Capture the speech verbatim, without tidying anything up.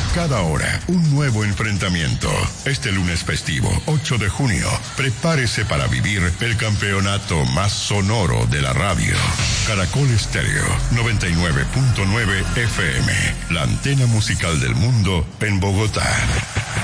Cada hora, un nuevo enfrentamiento. Este lunes festivo, ocho de junio, prepárese para vivir el campeonato más sonoro de la radio. Caracol Estéreo, noventa y nueve punto nueve F M, la antena musical del mundo en Bogotá.